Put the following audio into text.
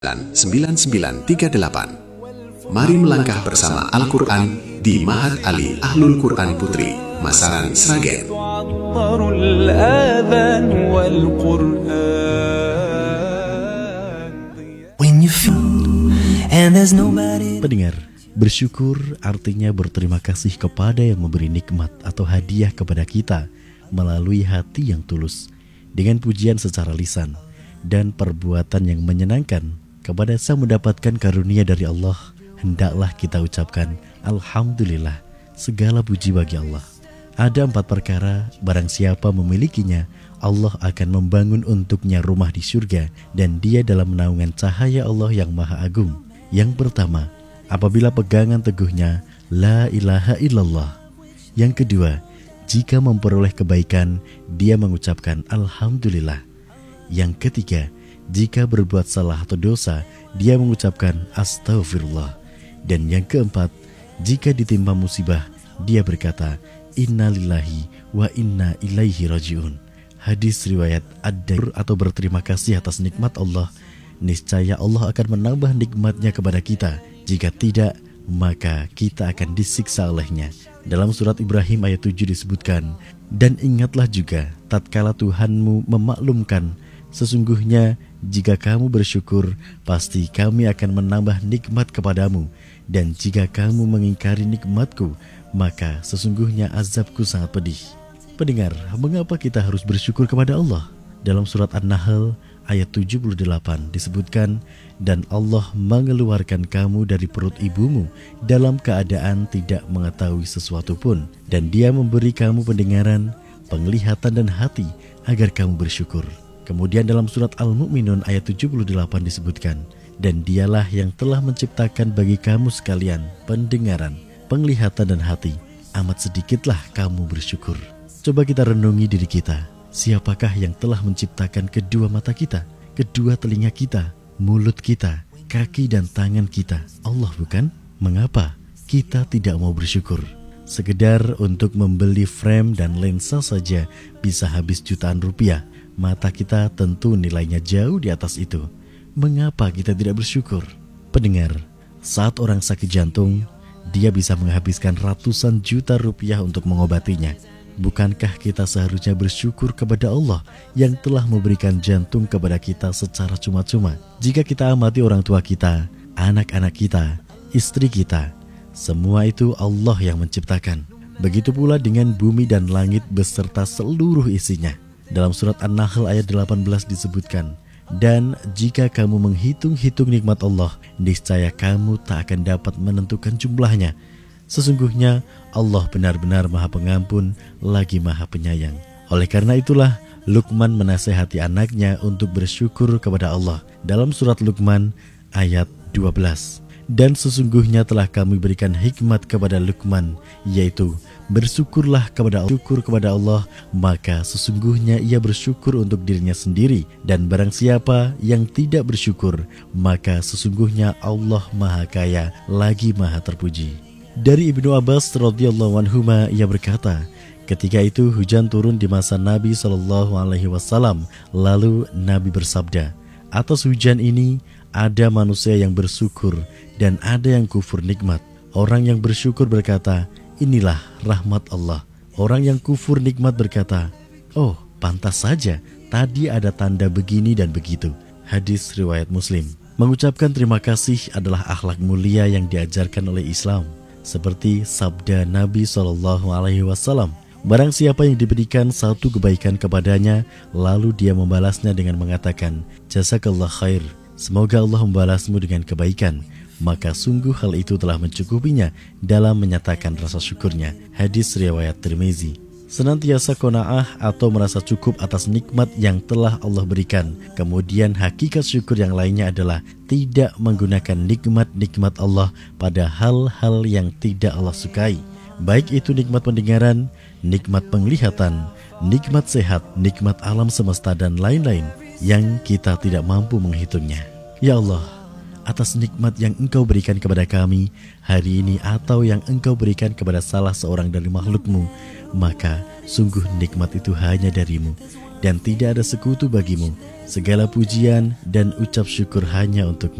9938. Mari melangkah bersama Al-Quran di Mahat Ali Ahlul Quran Putri, Masaran, Sragen. Pendengar, bersyukur artinya berterima kasih kepada yang memberi nikmat atau hadiah kepada kita melalui hati yang tulus, dengan pujian secara lisan dan perbuatan yang menyenangkan kepada sang mendapatkan karunia dari Allah. Hendaklah kita ucapkan Alhamdulillah, segala puji bagi Allah. Ada 4 perkara, barang siapa memilikinya, Allah akan membangun untuknya rumah di surga, dan dia dalam naungan cahaya Allah yang maha agung. Yang pertama, apabila pegangan teguhnya La ilaha illallah. Yang kedua, jika memperoleh kebaikan, dia mengucapkan Alhamdulillah. Yang ketiga, jika berbuat salah atau dosa, dia mengucapkan Astaghfirullah. Dan yang keempat, jika ditimpa musibah, dia berkata Innalillahi wa inna ilaihi rajiun. Hadis riwayat Ad-Dair. Atau berterima kasih atas nikmat Allah, niscaya Allah akan menambah nikmatnya kepada kita. Jika tidak, maka kita akan disiksa olehnya. Dalam surat Ibrahim ayat 7 disebutkan, dan ingatlah juga tatkala Tuhanmu memaklumkan, sesungguhnya jika kamu bersyukur, pasti kami akan menambah nikmat kepadamu. Dan jika kamu mengingkari nikmatku, maka sesungguhnya azabku sangat pedih. Pendengar, mengapa kita harus bersyukur kepada Allah? Dalam surat An-Nahl ayat 78 disebutkan, dan Allah mengeluarkan kamu dari perut ibumu dalam keadaan tidak mengetahui sesuatu pun. Dan dia memberi kamu pendengaran, penglihatan dan hati agar kamu bersyukur. Kemudian dalam surat Al-Mu'minun ayat 78 disebutkan, dan dialah yang telah menciptakan bagi kamu sekalian pendengaran, penglihatan dan hati. Amat sedikitlah kamu bersyukur. Coba kita renungi diri kita. Siapakah yang telah menciptakan kedua mata kita, kedua telinga kita, mulut kita, kaki dan tangan kita? Allah bukan? Mengapa kita tidak mau bersyukur? Sekedar untuk membeli frame dan lensa saja bisa habis jutaan rupiah. Mata kita tentu nilainya jauh di atas itu. Mengapa kita tidak bersyukur? Pendengar, saat orang sakit jantung, dia bisa menghabiskan ratusan juta rupiah untuk mengobatinya. Bukankah kita seharusnya bersyukur kepada Allah yang telah memberikan jantung kepada kita secara cuma-cuma? Jika kita amati orang tua kita, anak-anak kita, istri kita, semua itu Allah yang menciptakan. Begitu pula dengan bumi dan langit beserta seluruh isinya. Dalam surat An-Nahl ayat 18 disebutkan, dan jika kamu menghitung-hitung nikmat Allah, niscaya kamu tak akan dapat menentukan jumlahnya. Sesungguhnya Allah benar-benar Maha Pengampun lagi Maha Penyayang. Oleh karena itulah Luqman menasihati anaknya untuk bersyukur kepada Allah. Dalam surat Luqman ayat 12, dan sesungguhnya telah kami berikan hikmat kepada Luqman, yaitu bersyukurlah kepada Allah. Syukur kepada Allah, maka sesungguhnya ia bersyukur untuk dirinya sendiri. Dan barang siapa yang tidak bersyukur, maka sesungguhnya Allah Maha Kaya lagi Maha Terpuji. Dari Ibnu Abbas radhiyallahu anhuma, ia berkata, ketika itu hujan turun di masa Nabi SAW. Lalu Nabi bersabda, atas hujan ini ada manusia yang bersyukur dan ada yang kufur nikmat. Orang yang bersyukur berkata, inilah rahmat Allah. Orang yang kufur nikmat berkata, oh pantas saja tadi ada tanda begini dan begitu. Hadis riwayat Muslim. Mengucapkan terima kasih adalah akhlak mulia yang diajarkan oleh Islam. Seperti sabda Nabi SAW, barang siapa yang diberikan satu kebaikan kepadanya, lalu dia membalasnya dengan mengatakan, jazakallah khair, semoga Allah membalasmu dengan kebaikan, maka sungguh hal itu telah mencukupinya dalam menyatakan rasa syukurnya. Hadis riwayat Tirmizi. Senantiasa qanaah atau merasa cukup atas nikmat yang telah Allah berikan. Kemudian hakikat syukur yang lainnya adalah tidak menggunakan nikmat-nikmat Allah pada hal-hal yang tidak Allah sukai. Baik itu nikmat pendengaran, nikmat penglihatan, nikmat sehat, nikmat alam semesta dan lain-lain yang kita tidak mampu menghitungnya. Ya Allah, atas nikmat yang Engkau berikan kepada kami hari ini atau yang Engkau berikan kepada salah seorang dari makhluk-Mu, maka sungguh nikmat itu hanya dari-Mu. dan tidak ada sekutu bagimu. Segala pujian dan ucap syukur hanya untuk